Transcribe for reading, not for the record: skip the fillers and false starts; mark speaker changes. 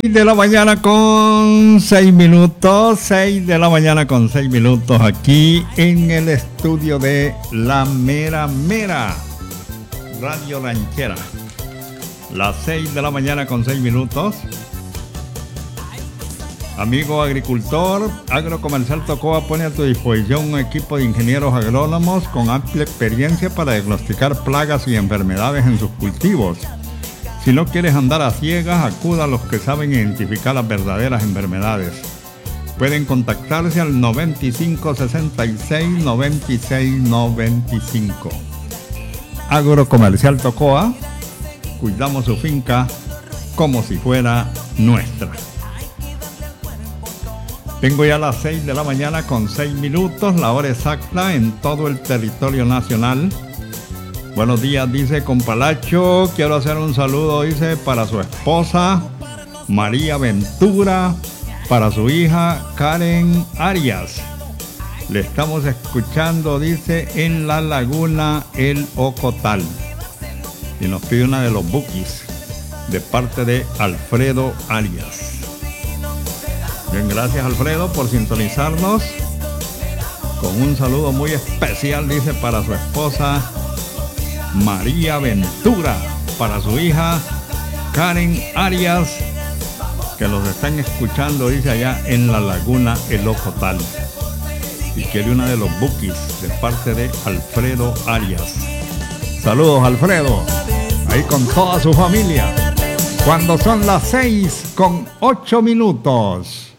Speaker 1: De la mañana con 6 minutos, 6 de la mañana con 6 minutos aquí en el estudio de La Mera Mera, Radio Ranchera. Las 6 de la mañana con 6 minutos. Amigo agricultor, Agrocomercial Tocoa pone a tu disposición un equipo de ingenieros agrónomos con amplia experiencia para diagnosticar plagas y enfermedades en sus cultivos. Si no quieres andar a ciegas, acuda a los que saben identificar las verdaderas enfermedades. Pueden contactarse al 9566-9695. Agrocomercial Tocoa, cuidamos su finca como si fuera nuestra. Tengo ya las 6 de la mañana con 6 minutos, la hora exacta en todo el territorio nacional. Buenos días, dice Compalacho. Quiero hacer un saludo, dice, para su esposa María Ventura, para su hija Karen Arias. Le estamos escuchando, dice, en la laguna El Ocotal. Y nos pide una de los Bukis, de parte de Alfredo Arias. Bien, gracias Alfredo por sintonizarnos. Con un saludo muy especial, dice, para su esposa María Ventura, para su hija Karen Arias, que los están escuchando, dice, allá en la laguna El Ocotal. Y quiere una de los Bukis de parte de Alfredo Arias. Saludos Alfredo, ahí con toda su familia. Cuando son las 6 con 8 minutos.